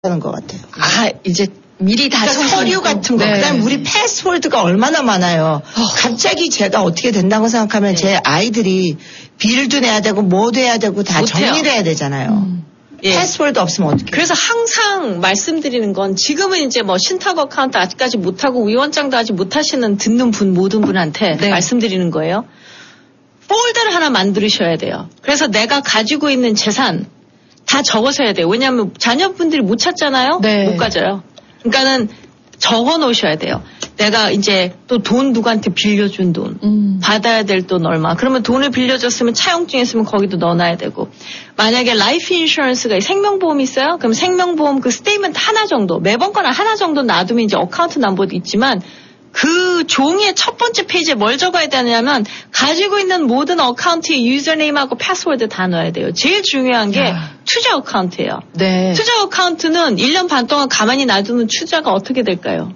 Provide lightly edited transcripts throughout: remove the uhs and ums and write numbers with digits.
하는 것 같아요. 이제 미리 다 그러니까 서류 같은 거. 네. 그다음에 우리 패스워드가 얼마나 많아요. 갑자기 제가 어떻게 된다고 생각하면 제 아이들이 빌도 내야 되고 뭐도 해야 되고 다 못해요. 정리를 해야 되잖아요. 예. 패스워드 없으면 어떡해요? 그래서 항상 말씀드리는 건 지금은 이제 뭐 신탁 어카운트 아직까지 못하고 위원장도 아직 못하시는 듣는 분 모든 분한테 네. 말씀드리는 거예요. 폴더를 하나 만드셔야 돼요. 그래서 내가 가지고 있는 재산 다 적어서 해야 돼요. 왜냐하면 자녀분들이 못 찾잖아요. 네. 못 가져요. 그러니까는 적어 놓으셔야 돼요. 내가 이제 또 돈 누구한테 빌려준 돈, 받아야 될 돈 얼마. 그러면 돈을 빌려줬으면 차용증 있으면 거기도 넣어놔야 되고. 만약에 라이프 인슈런스가 생명보험이 있어요? 그럼 생명보험 그 스테이트먼트 하나 정도, 매번 거나 하나 정도 놔두면 이제 어카운트 넘버도 있지만 그 종이의 첫 번째 페이지에 뭘 적어야 되냐면 가지고 있는 모든 어카운트의 유저네임하고 패스워드 다 넣어야 돼요. 제일 중요한 게 투자 어카운트예요. 네. 투자 어카운트는 1년 반 동안 가만히 놔두는 투자가 어떻게 될까요?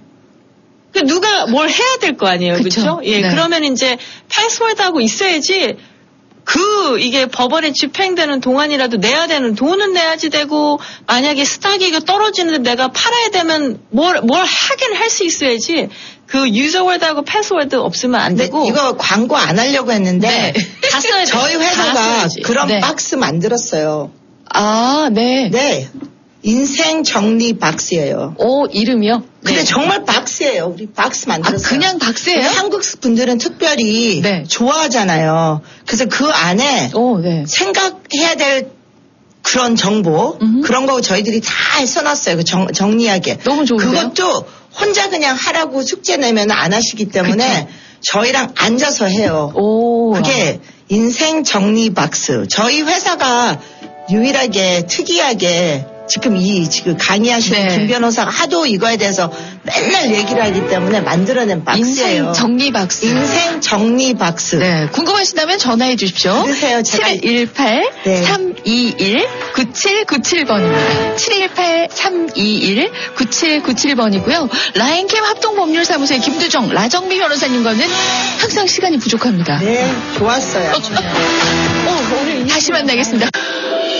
누가 뭘 해야 될 거 아니에요. 그렇죠? 예, 네. 그러면 이제 패스워드하고 있어야지 이게 법원에 집행되는 동안이라도 내야 되는 돈은 내야지 되고 만약에 스탁이 이거 떨어지는데 내가 팔아야 되면 뭘 하긴 할 수 있어야지 그 유저워드하고 패스워드 없으면 안 되고. 이거 광고 안 하려고 했는데 다 써야 돼요. 저희 다 회사가 써야지. 그런 네. 박스 만들었어요. 네. 네. 인생 정리 박스예요. 이름이요? 근데 네. 정말 박스예요. 우리 박스 만들었어요. 그냥 박스예요? 한국 분들은 특별히 네. 좋아하잖아요. 그래서 그 안에 네. 생각해야 될 그런 정보 그런 거 저희들이 다 써놨어요. 정리하게. 너무 좋은데요? 그것도 혼자 그냥 하라고 숙제 내면 안 하시기 때문에 저희랑 앉아서 해요. 그게 인생 정리 박스. 저희 회사가 유일하게 특이하게 지금 강의하시는 네. 김 변호사가 하도 이거에 대해서 맨날 얘기를 하기 때문에 만들어낸 박스예요. 인생 정리 박스. 인생 정리 박스. 네. 궁금하시다면 전화해 주십시오. 그러세요. 제가 718-321-9797번입니다. 718-321-9797번이고요. 라인캠 합동법률사무소의 김두정, 라정미 변호사님과는 항상 시간이 부족합니다. 네, 좋았어요. 다시 만나겠습니다.